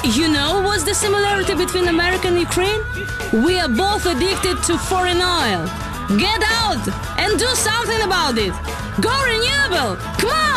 You know what's the similarity between America and Ukraine? We are both addicted to foreign oil. Get out and do something about it. Go renewable! Come on!